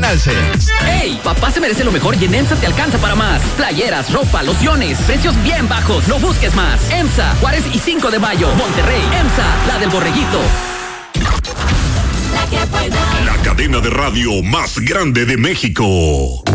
alces. ¡Ey! Papá se merece lo mejor y en EMSA te alcanza para más. Playeras, ropa, lociones, precios bien bajos. No busques más. EMSA, Juárez y 5 de mayo. Monterrey, EMSA, la del borreguito. La cadena de radio más grande de México.